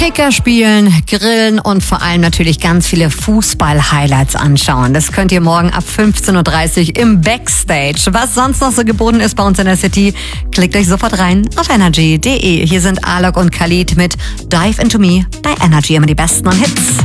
Kicker spielen, grillen und vor allem natürlich ganz viele Fußball-Highlights anschauen. Das könnt ihr morgen ab 15.30 Uhr im Backstage. Was sonst noch so geboten ist bei uns in der City, klickt euch sofort rein auf energy.de. Hier sind Alok und Khalid mit Dive Into Me bei Energy, immer die besten Hits.